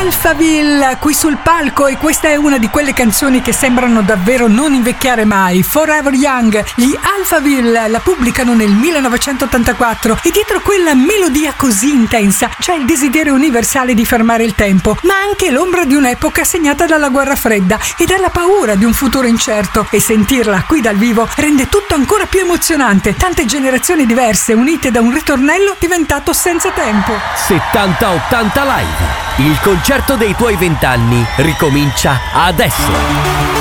Alphaville qui sul palco, e questa è una di quelle canzoni che sembrano davvero non invecchiare mai. Forever Young, gli Alphaville la pubblicano nel 1984 e dietro quella melodia così intensa c'è il desiderio universale di fermare il tempo, ma anche l'ombra di un'epoca segnata dalla guerra fredda e dalla paura di un futuro incerto, e sentirla qui dal vivo rende tutto ancora più emozionante. Tante generazioni diverse unite da un ritornello diventato senza tempo. 70-80 Live, il concerto dei tuoi 20 anni ricomincia adesso.